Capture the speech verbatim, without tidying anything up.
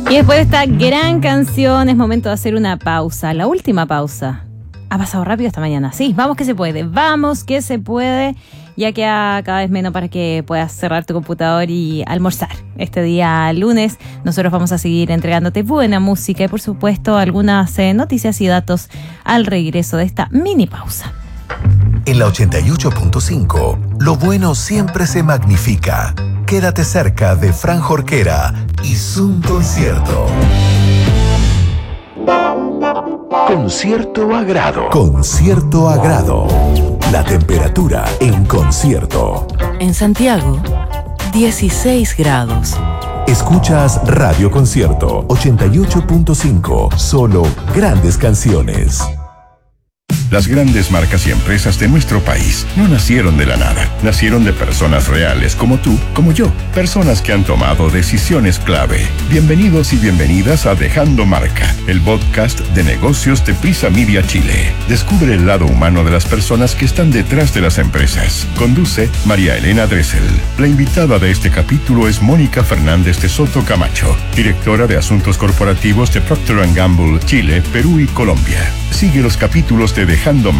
Y después de esta gran canción es momento de hacer una pausa, la última pausa. Ha pasado rápido esta mañana. Sí, vamos que se puede, vamos que se puede. Ya queda cada vez menos para que puedas cerrar tu computador y almorzar. Este día lunes nosotros vamos a seguir entregándote buena música y por supuesto algunas eh, noticias y datos al regreso de esta mini pausa. En la ochenta y ocho punto cinco, lo bueno siempre se magnifica. Quédate cerca de Fran Jorquera y Zoom Concierto. Concierto Agrado. Concierto Agrado. La temperatura en concierto. En Santiago, dieciséis grados. Escuchas Radio Concierto ochenta y ocho punto cinco. Solo grandes canciones. Las grandes marcas y empresas de nuestro país no nacieron de la nada. Nacieron de personas reales como tú, como yo. Personas que han tomado decisiones clave. Bienvenidos y bienvenidas a Dejando Marca, el podcast de negocios de Prisa Media Chile. Descubre el lado humano de las personas que están detrás de las empresas. Conduce María Elena Dressel. La invitada de este capítulo es Mónica Fernández de Soto Camacho, directora de Asuntos Corporativos de Procter and Gamble, Chile, Perú y Colombia. Sigue los capítulos de Dejando